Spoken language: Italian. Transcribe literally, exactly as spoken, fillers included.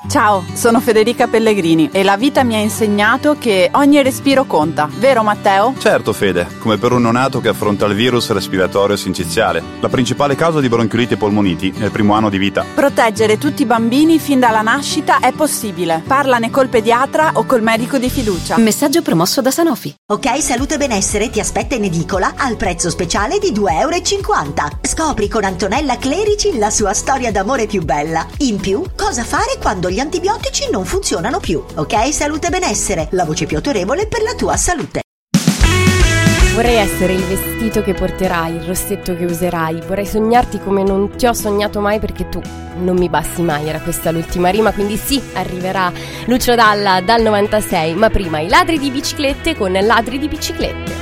Ciao, sono Federica Pellegrini e la vita mi ha insegnato che ogni respiro conta, vero Matteo? Certo Fede, come per un neonato che affronta il virus respiratorio sinciziale, la principale causa di bronchiolite e polmoniti nel primo anno di vita. Proteggere tutti i bambini fin dalla nascita è possibile. Parlane col pediatra o col medico di fiducia. Messaggio promosso da Sanofi. Ok Salute Benessere ti aspetta in edicola al prezzo speciale di due euro e cinquanta. Scopri con Antonella Clerici la sua storia d'amore più bella. In più, cosa fare quando gli antibiotici non funzionano più. Ok Salute Benessere, la voce più autorevole per la tua salute. Vorrei essere il vestito che porterai, il rossetto che userai. Vorrei sognarti come non ti ho sognato mai, perché tu non mi basti mai. Era questa l'ultima rima, quindi sì, arriverà Lucio Dalla dal novantasei. Ma prima i ladri di biciclette con Ladri di biciclette.